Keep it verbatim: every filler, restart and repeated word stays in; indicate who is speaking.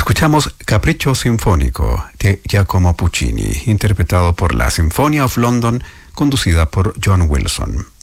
Speaker 1: Escuchamos Capricho Sinfónico de Giacomo Puccini, interpretado por la Sinfonia of London, conducida por John Wilson.